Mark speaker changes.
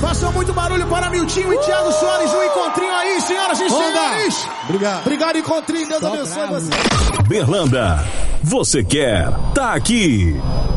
Speaker 1: Façam muito barulho para Miltinho e Thiago Soares, um encontrinho aí, senhoras e senhores.
Speaker 2: Obrigado.
Speaker 1: Obrigado, encontrinho. Deus abençoe você.
Speaker 3: Berlanda, você quer, tá aqui.